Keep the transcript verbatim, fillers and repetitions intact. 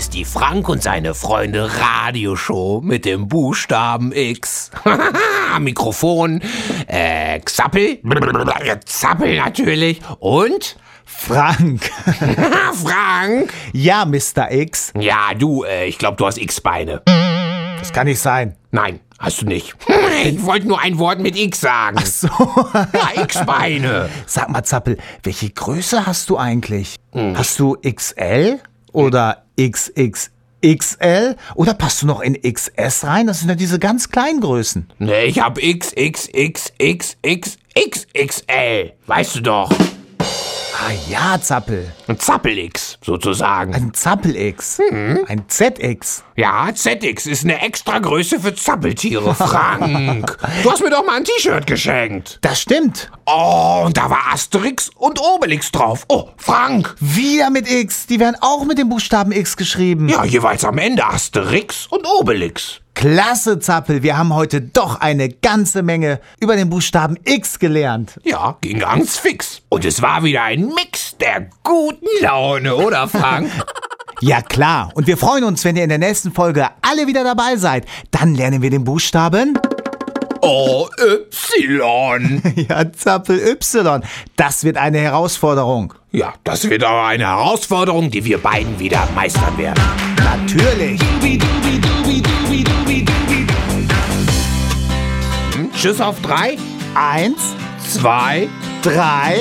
ist die Frank und seine Freunde Radioshow mit dem Buchstaben X. Mikrofon, äh, Xappel, Zappel natürlich und Frank. Frank. Ja, Mister X. Ja, du, äh, ich glaube, du hast X-Beine. Das kann nicht sein. Nein, hast du nicht. Ich wollte nur ein Wort mit X sagen. Ach so. Ja, X-Beine. Sag mal, Zappel, welche Größe hast du eigentlich? Hm. Hast du X L oder X X X L? Oder passt du noch in X S rein? Das sind ja diese ganz kleinen Größen. Nee, ich hab X X X X X X X L. Weißt du doch. Ah ja, Zappel. Ein Zappel-X, sozusagen. Ein Zappel-X. Mhm. Ein Z X. Ja, Z X ist eine extra Größe für Zappeltiere, Frank. Du hast mir doch mal ein T-Shirt geschenkt. Das stimmt. Oh, und da war Asterix und Obelix drauf. Oh, Frank. Wieder mit X. Die werden auch mit dem Buchstaben X geschrieben. Ja, jeweils am Ende Asterix und Obelix. Klasse, Zappel. Wir haben heute doch eine ganze Menge über den Buchstaben X gelernt. Ja, ging ganz fix. Und es war wieder ein Mix der guten Laune, oder Frank? Ja, klar. Und wir freuen uns, wenn ihr in der nächsten Folge alle wieder dabei seid. Dann lernen wir den Buchstaben O Y. Ja, Zappel Y. Das wird eine Herausforderung. Ja, das wird aber eine Herausforderung, die wir beiden wieder meistern werden. Natürlich. Hm, Tschüss auf drei. Eins, Zwei. drei.